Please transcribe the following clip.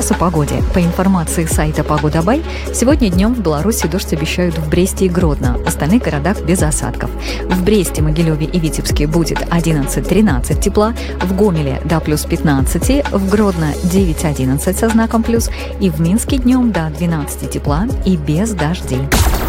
о погоде. По информации сайта «Погода.бай», сегодня днем в Беларуси дождь обещают в Бресте и Гродно, в остальных городах без осадков. В Бресте, Могилеве и Витебске будет 11-13 тепла, в Гомеле до плюс 15, в Гродно 9-11 со знаком плюс и в Минске днем до 12 тепла и без дождей.